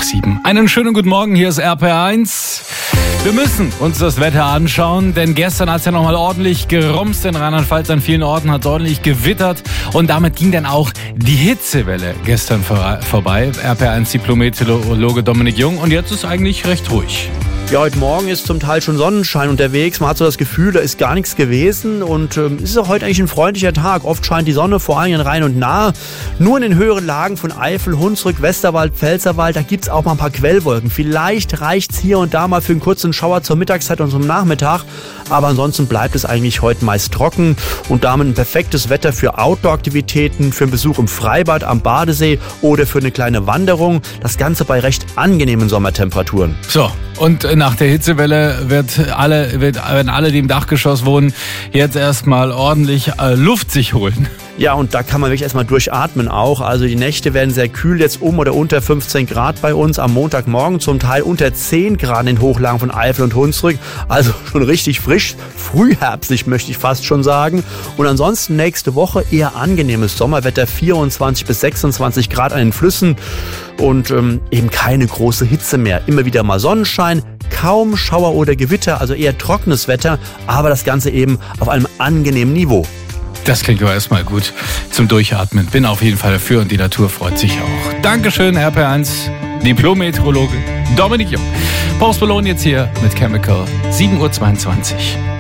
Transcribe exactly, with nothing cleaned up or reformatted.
sieben. Einen schönen guten Morgen, hier ist R P R eins. Wir müssen uns das Wetter anschauen, denn gestern hat es ja nochmal ordentlich gerumst in Rheinland-Pfalz. An vielen Orten hat es ordentlich gewittert und damit ging dann auch die Hitzewelle gestern vor, vorbei. R P R eins Diplom-Meteorologe Dominik Jung, und jetzt ist eigentlich recht ruhig. Ja, heute Morgen ist zum Teil schon Sonnenschein unterwegs. Man hat so das Gefühl, da ist gar nichts gewesen. Und ähm, es ist auch heute eigentlich ein freundlicher Tag. Oft scheint die Sonne, vor allem in Rhein und Nahe. Nur in den höheren Lagen von Eifel, Hunsrück, Westerwald, Pfälzerwald, da gibt's auch mal ein paar Quellwolken. Vielleicht reicht's hier und da mal für einen kurzen Schauer zur Mittagszeit und zum Nachmittag. Aber ansonsten bleibt es eigentlich heute meist trocken und damit ein perfektes Wetter für Outdoor-Aktivitäten, für einen Besuch im Freibad am Badesee oder für eine kleine Wanderung. Das Ganze bei recht angenehmen Sommertemperaturen. So, und nach der Hitzewelle wird alle, wird, werden alle, die im Dachgeschoss wohnen, jetzt erstmal ordentlich äh, Luft sich holen. Ja, und da kann man wirklich erstmal durchatmen auch. Also die Nächte werden sehr kühl, jetzt um oder unter fünfzehn Grad bei uns. Am Montagmorgen zum Teil unter zehn Grad in den Hochlagen von Eifel und Hunsrück. Also schon richtig frisch, frühherbstlich möchte ich fast schon sagen. Und ansonsten nächste Woche eher angenehmes Sommerwetter, vierundzwanzig bis sechsundzwanzig Grad an den Flüssen. Und ähm, eben keine große Hitze mehr. Immer wieder mal Sonnenschein, kaum Schauer oder Gewitter, also eher trockenes Wetter, aber das Ganze eben auf einem angenehmen Niveau. Das klingt aber erstmal gut zum Durchatmen. Bin auf jeden Fall dafür und die Natur freut sich auch. Dankeschön, R P R eins, Diplom-Meteorologe Dominik Jung. Post Malone jetzt hier mit Chemical, sieben Uhr zweiundzwanzig.